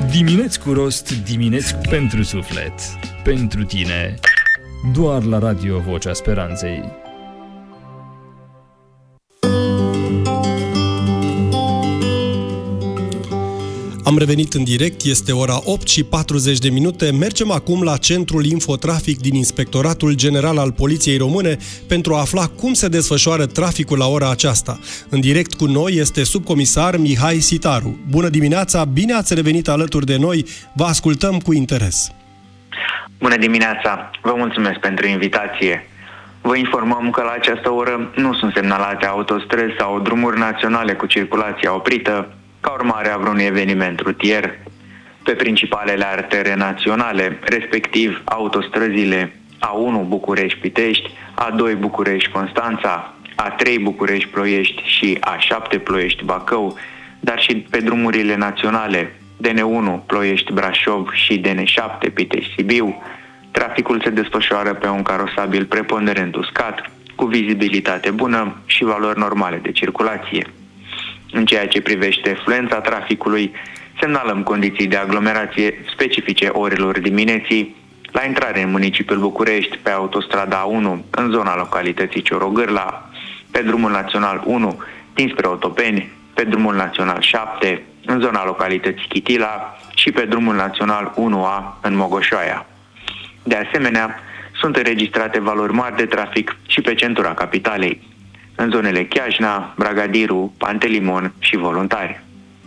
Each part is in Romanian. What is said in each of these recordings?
Dimineți cu rost, dimineți pentru suflet. Pentru tine, doar la Radio Vocea Speranței. Am revenit în direct, este ora 8:40. Mergem acum la Centrul Infotrafic din Inspectoratul General al Poliției Române pentru a afla cum se desfășoară traficul la ora aceasta. În direct cu noi este subcomisar Mihai Sitaru. Bună dimineața, bine ați revenit alături de noi, vă ascultăm cu interes. Bună dimineața, vă mulțumesc pentru invitație. Vă informăm că la această oră nu sunt semnalate autostrăzi sau drumuri naționale cu circulația oprită, ca urmare a vreunui eveniment rutier. Pe principalele artere naționale, respectiv autostrăzile A1 București-Pitești, A2 București-Constanța, A3 București-Ploiești și A7 Ploiești-Bacău, dar și pe drumurile naționale DN1 Ploiești-Brașov și DN7 Pitești-Sibiu, traficul se desfășoară pe un carosabil preponderent uscat, cu vizibilitate bună și valori normale de circulație. În ceea ce privește fluența traficului, semnalăm condiții de aglomerație specifice orelor dimineții la intrare în municipiul București pe autostrada A1 în zona localității Ciorogârla, pe drumul național 1 dinspre Otopeni, pe drumul național 7 în zona localității Chitila și pe drumul național 1A în Mogoșoaia. De asemenea, sunt înregistrate valori mari de trafic și pe centura capitalei, în zonele Chiajna, Bragadiru, Pantelimon și Voluntari.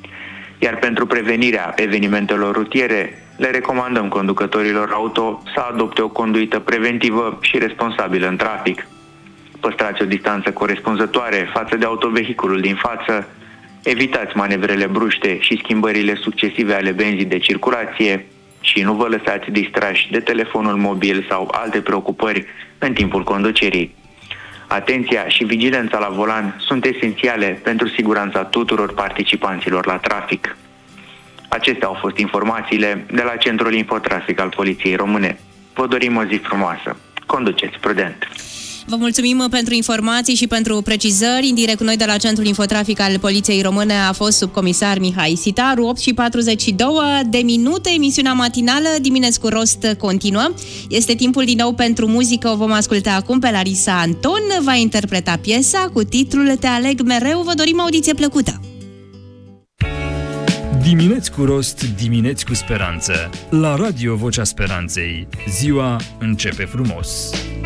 Iar pentru prevenirea evenimentelor rutiere, le recomandăm conducătorilor auto să adopte o conduită preventivă și responsabilă în trafic. Păstrați o distanță corespunzătoare față de autovehiculul din față, evitați manevrele bruște și schimbările succesive ale benzii de circulație și nu vă lăsați distrași de telefonul mobil sau alte preocupări în timpul conducerii. Atenția și vigilența la volan sunt esențiale pentru siguranța tuturor participanților la trafic. Acestea au fost informațiile de la Centrul Infotrafic al Poliției Române. Vă dorim o zi frumoasă. Conduceți prudent! Vă mulțumim pentru informații și pentru precizări. În direct cu noi de la Centrul Infotrafic al Poliției Române a fost subcomisar Mihai Sitaru. 8:42. Emisiunea matinală Dimineți cu rost continuă. Este timpul din nou pentru muzică. O vom asculta acum pe Larisa Anton. Va interpreta piesa cu titlul Te aleg mereu. Vă dorim audiție plăcută. Dimineți cu rost, dimineți cu speranță. La Radio Vocea Speranței. Ziua începe frumos.